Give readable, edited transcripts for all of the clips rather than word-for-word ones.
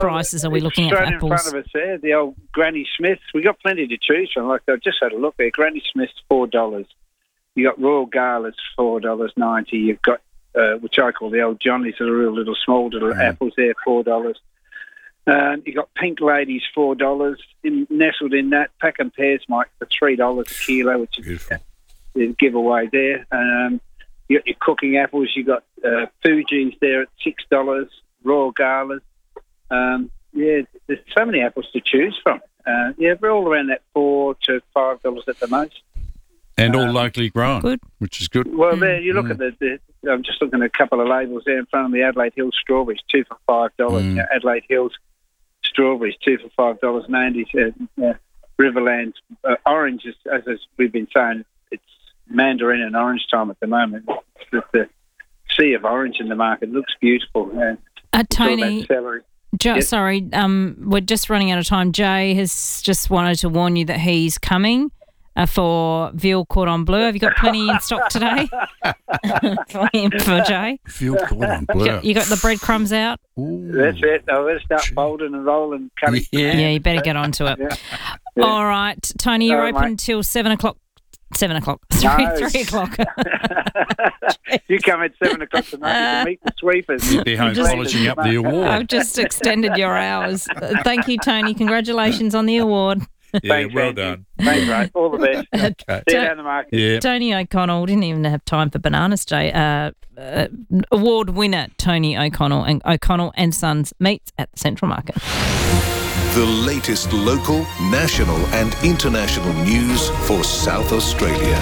prices are we looking at for Straight in apples? front of us there, the old Granny Smiths. We got plenty to choose from. Like, I've just had a look there. Granny Smiths, $4. You got Royal Galas, $4.90. You've got, which I call the old Johnnies, that are real little small little apples there, $4. You got Pink Ladies, $4. Nestled in that, pack and pears, Mike, for $3 a kilo, which is a giveaway there. You got your cooking apples. You got Fuji's there at $6. Royal Galas. There's so many apples to choose from. We're all around that $4 to $5 at the most. And all locally grown, which is good. Well, there you look at I'm just looking at a couple of labels there in front of the Adelaide Hills strawberries, 2 for $5. You know, Adelaide Hills strawberries, 2 for $5. And Andy's Riverland oranges, as we've been saying, it's mandarin and orange time at the moment. The sea of orange in the market looks beautiful. Tony, Yes. Sorry, we're just running out of time. Jay has just wanted to warn you that he's coming for veal cordon bleu. Have you got plenty in stock today for Jay? Veal cordon bleu. You got the breadcrumbs out? Ooh. That's it. I'll start folding and rolling, cutting. Yeah, you better get onto it. Yeah. All right, Tony, you're open till 7 o'clock. 7 o'clock. 3 o'clock. You come at 7 o'clock tonight to meet the sweepers. You'll be home polishing up the award. I've just extended your hours. Thank you, Tony. Congratulations on the award. Yeah, Thanks, well Andy. done. Thanks, mate. All the best. Okay. See you down the market. Yeah. Tony O'Connell, didn't even have time for bananas, Jay. Award winner Tony O'Connell and Sons meets at the Central Market. The latest local, national and international news for South Australia.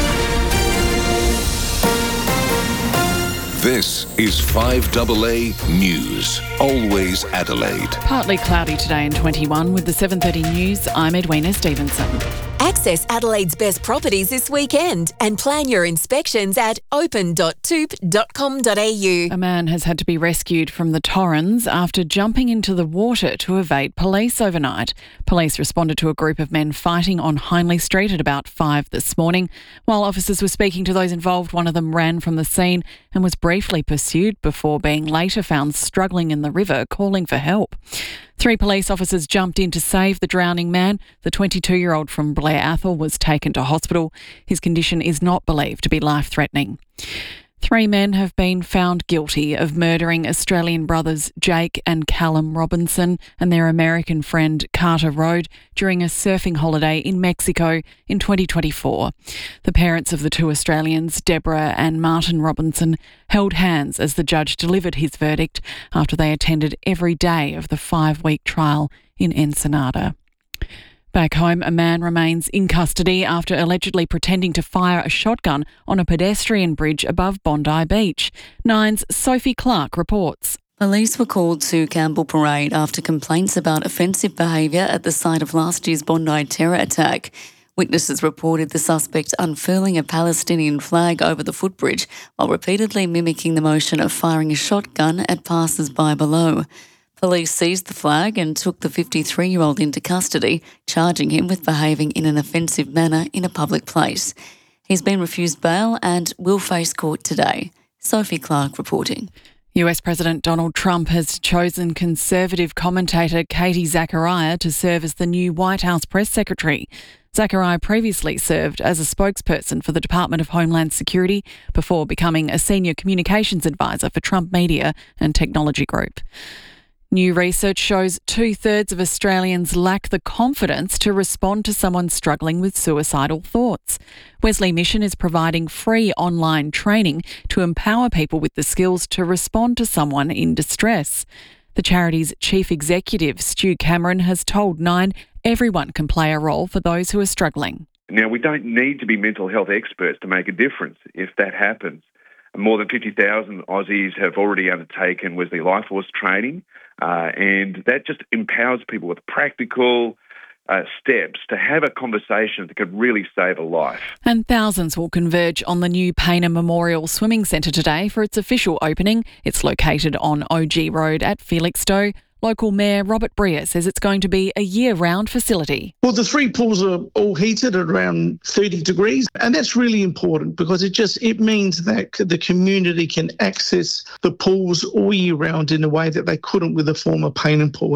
This is 5AA News, always Adelaide. Partly cloudy today in 21 with the 7:30 news. I'm Edwina Stevenson. Access Adelaide's best properties this weekend and plan your inspections at open.toop.com.au. A man has had to be rescued from the Torrens after jumping into the water to evade police overnight. Police responded to a group of men fighting on Hindley Street at about 5 this morning. While officers were speaking to those involved, one of them ran from the scene and was briefly pursued before being later found struggling in the river, calling for help. 3 police officers jumped in to save the drowning man. The 22-year-old from Blair Athol was taken to hospital. His condition is not believed to be life-threatening. 3 men have been found guilty of murdering Australian brothers Jake and Callum Robinson and their American friend Carter Road during a surfing holiday in Mexico in 2024. The parents of the 2 Australians, Deborah and Martin Robinson, held hands as the judge delivered his verdict after they attended every day of the 5-week trial in Ensenada. Back home, a man remains in custody after allegedly pretending to fire a shotgun on a pedestrian bridge above Bondi Beach. Nine's Sophie Clark reports. Police were called to Campbell Parade after complaints about offensive behaviour at the site of last year's Bondi terror attack. Witnesses reported the suspect unfurling a Palestinian flag over the footbridge while repeatedly mimicking the motion of firing a shotgun at passers-by below. Police seized the flag and took the 53-year-old into custody, charging him with behaving in an offensive manner in a public place. He's been refused bail and will face court today. Sophie Clark reporting. US President Donald Trump has chosen conservative commentator Katie Zachariah to serve as the new White House press secretary. Zachariah previously served as a spokesperson for the Department of Homeland Security before becoming a senior communications advisor for Trump Media and Technology Group. New research shows 2/3 of Australians lack the confidence to respond to someone struggling with suicidal thoughts. Wesley Mission is providing free online training to empower people with the skills to respond to someone in distress. The charity's chief executive, Stu Cameron, has told Nine everyone can play a role for those who are struggling. Now, we don't need to be mental health experts to make a difference if that happens. More than 50,000 Aussies have already undertaken Wesley Life Force training. And that just empowers people with practical steps to have a conversation that could really save a life. And thousands will converge on the new Paynter Memorial Swimming Centre today for its official opening. It's located on OG Road at Felixstowe. Local Mayor Robert Breer says it's going to be a year-round facility. Well, the 3 pools are all heated at around 30 degrees, and that's really important because it means that the community can access the pools all year round in a way that they couldn't with the former Paynen pool.